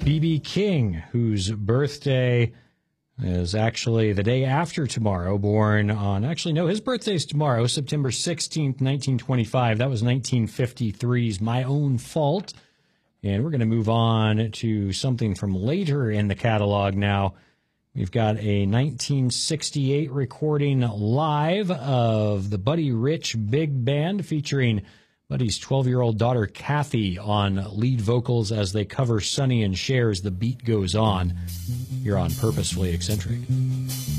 B.B. King, whose birthday is actually the day after tomorrow, born on, his birthday's tomorrow, September 16th, 1925. That was 1953's My Own Fault. And we're going to move on to something from later in the catalog now. We've got a 1968 recording live of the Buddy Rich Big Band featuring Buddy's 12-year-old daughter Kathy on lead vocals as they cover Sonny and Cher's The Beat Goes On. You're on Purposefully Eccentric.